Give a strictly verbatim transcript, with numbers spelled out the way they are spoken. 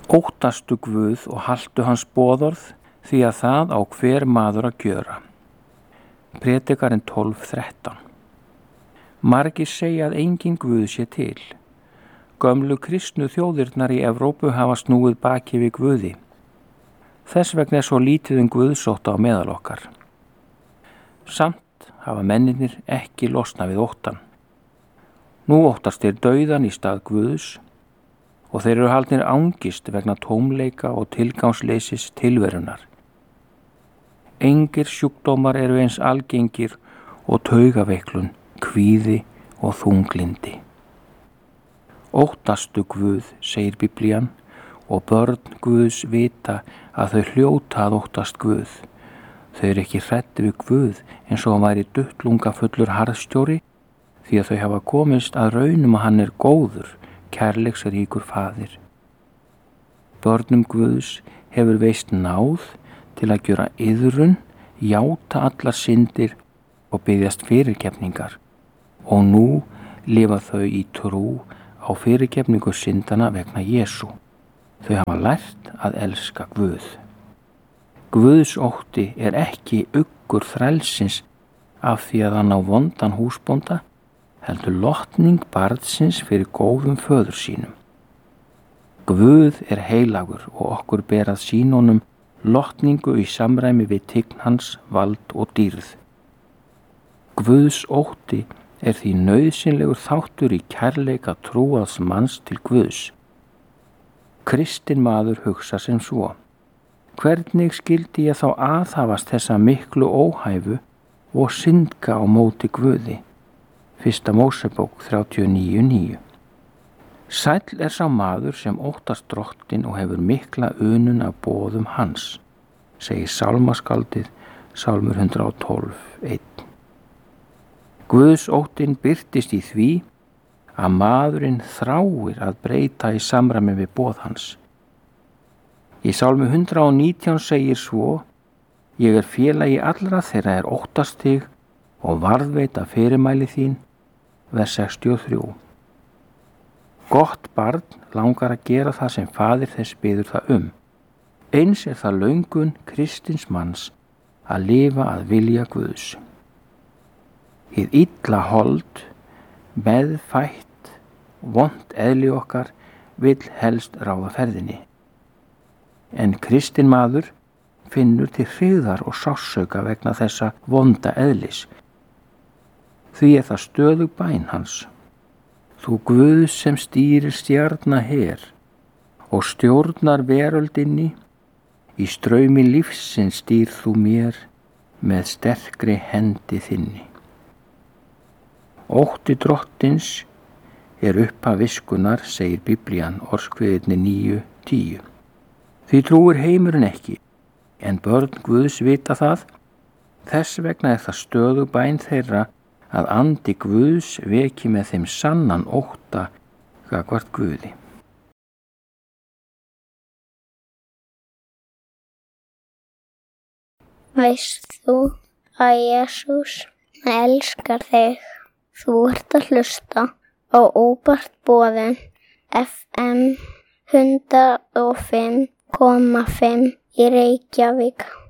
Óttastu Guð og haltu hans boðorð, því að það á hver maður að gjöra. Predikarinn tólf þrettán. Margir segja að engin Guð sé til. Gömlu kristnu þjóðirnar í Evrópu hafa snúið baki við Guði. Þess vegna er svo lítið um Guðsótta á meðal okkar. Samt hafa mennirnir ekki losnað við óttan. Nú óttast þeir dauðan í stað Guðs og þeir eru haldnir angist vegna tómleika og tilgangsleysis tilverunar. Engir sjúkdómar eru eins algengir og taugaveiklun, kvíði og þunglindi. Óttastu Guð, segir Biblían, og börn Guðs vita að þau hljóta að óttast Guð. Þau eru ekki hrædd við Guð eins og hann væri duttlungafullur harðstjóri, því að þau hafa komist að raunum að hann er góður, kærleiksríkur faðir. Börnum Guðs hefur veist náð til að gjöra iðrun, játa allar syndir og biðjast fyrirgefningar, og nú lifa þau í trú á fyrirgefningu syndana vegna Jesú. Þau hafa lært að elska Guð. Guðs ótti er ekki uggur þrælsins af því að hann á vondan húsbónda, heldur lotning barnsins fyrir góðum föður sínum. Guð er heilagur og okkur ber að sýna honum lotningu í samræmi við tign hans, vald og dýrð. Guðs ótti er því nauðsynlegur þáttur í kærleika trúaðs manns til Guðs. Kristinn maður hugsa sem svo: hvernig skyldi ég þá aðhafast þessa miklu óhæfu og syndga á móti Guði? Fyrsta Mósebók þrjátíu og níu níu. Sæll er sá maður sem óttast Drottinn og hefur mikla unun af boðum hans, segir sálmaskaldið, Sálmur hundrað og tólf eitt. Guðs óttinn birtist í því að maðurinn þráir að breyta í samræmi við boð hans. Í Sálmi hundrað og nítján segir svo: ég er félagi allra þeirra er óttast þig og varðveita fyrirmæli þín, vers sextíu og þrjú. Gott barn langar að gera það sem faðir þess biður það um. Eins er það löngun kristins manns að lifa að vilja Guðs. Hið illa hold, meðfætt, vont eðli okkar vill helst ráða ferðinni. En kristinn maður finnur til hryggðar og sársauka vegna þessa vonda eðlis. Því er það stöðug bæn hans: þú Guð sem stýrir stjarna her og stjórnar veröldinni, í straumi lífsins stýr þú mér með sterkri hendi þinni. Ótti Drottins er upphaf viskunnar, segir Biblían, Orðskviðirnir níu tíu. Því trúir heimurinn ekki, en börn Guðs vita það. Þess vegna er það stöðug bæn þeirra að andi Guðs veki með þeim sannan ótta gagnvart Guði. Veist þú að Jesús elskar þig? Þú ert að hlusta á óbart boðin F M hundrað og fimm komma fimm í Reykjavík.